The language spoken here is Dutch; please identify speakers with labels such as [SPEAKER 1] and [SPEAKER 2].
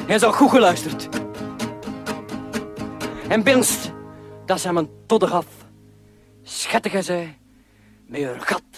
[SPEAKER 1] Hij zou goed geluisterd. En binnenst, dat zijn mijn todder af. Schattige zij, met je gat